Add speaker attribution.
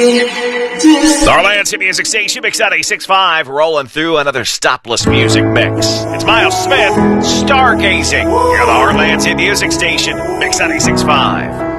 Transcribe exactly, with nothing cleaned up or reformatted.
Speaker 1: Starlands Music Station, Mix ninety-six point five, rolling through another stopless music mix. It's Miles Smith, Stargazing. You're the Heartland's Music Station, Mix ninety-six point five.